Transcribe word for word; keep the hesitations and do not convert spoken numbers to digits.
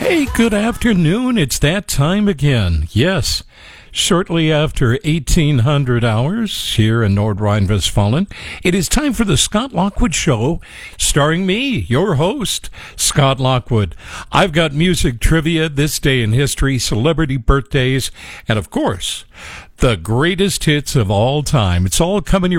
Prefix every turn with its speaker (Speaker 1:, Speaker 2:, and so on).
Speaker 1: Hey, good afternoon. It's that time again. Yes, shortly after eighteen hundred hours here in Nordrhein-Westfalen, it is time for the Scott Lockwood Show, starring me, your host, Scott Lockwood. I've got music trivia, this day in history, celebrity birthdays, and of course, the greatest hits of all time. It's all coming your